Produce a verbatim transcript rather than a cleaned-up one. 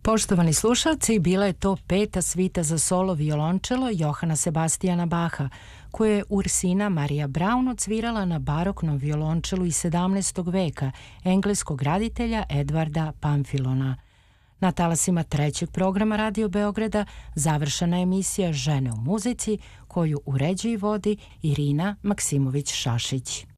Poštovani slušalci, bila je to peta svita za solo violončelo Johana Sebastijana Baha, koje je Ursina Marija Braun odsvirala na baroknom violončelu iz sedamnaestog veka engleskog graditelja Edvarda Pamfilona. Na talasima trećeg programa Radio Beograda završena emisija Žene u muzici, koju uređuje i vodi Irina Maksimović-Šašić.